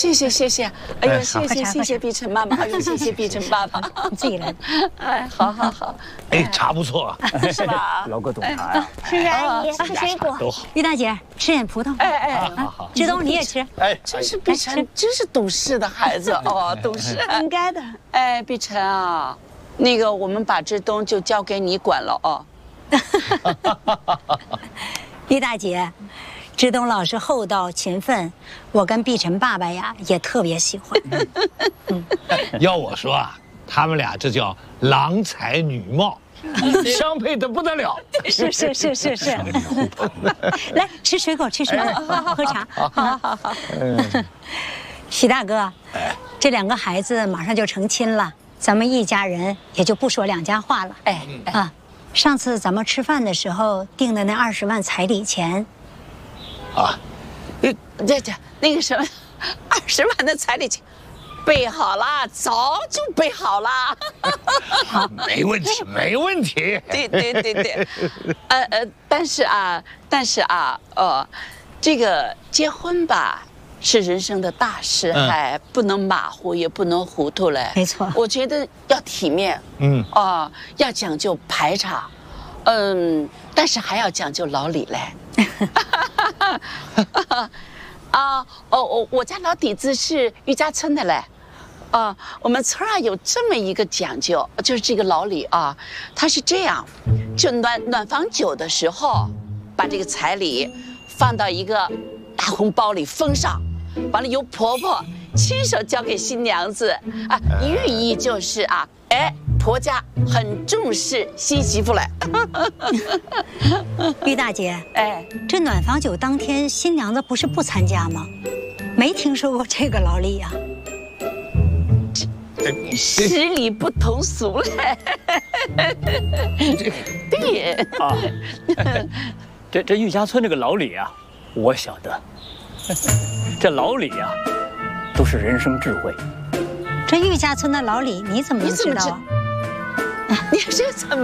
谢谢谢谢，哎呦谢谢碧晨妈妈，哎呦谢谢碧晨爸爸， 你自己来。 哎，好， 哎，茶不错， 是吧？ 老哥懂茶呀。 是阿姨，水果都好。 于大姐吃点葡萄。 哎， 好， 志东你也吃。 哎， 真是碧晨，真是懂事的孩子哦，懂事， 应该的。 哎，碧晨啊，那个我们把志东就交给你管了哦。 于大姐，志东老师厚道勤奋，我跟碧晨爸爸呀也特别喜欢。 要我说啊，他们俩这叫郎才女貌，相配的不得了。 是。来吃水果，喝茶。好。许大哥，这2个孩子马上就成亲了，咱们一家人也就不说两家话了。啊，上次咱们吃饭的时候定的那20万彩礼钱， 啊， 那个什么，20万的彩礼钱备好了，早就备好了。 没问题。 对。但是啊，这个结婚吧是人生的大事，还不能马虎，也不能糊涂嘞。 没错， 我觉得要体面，要讲究排场，但是还要讲究老李嘞。我家老底子是余家村的嘞。我们村啊有这么一个讲究，就是这个老李啊，他是这样，就暖房酒的时候，把这个彩礼放到一个大红包里封上，完了由婆婆亲手交给新娘子啊，寓意就是啊，婆家很重视新媳妇嘞。 于大姐，这暖房酒当天新娘子不是不参加吗？没听说过这个老李呀。 十里不同俗嘞。对啊，这玉家村这个老李啊，我晓得。这老李啊，都是人生智慧。 这玉家村的老李你怎么能知道啊？ 你这怎么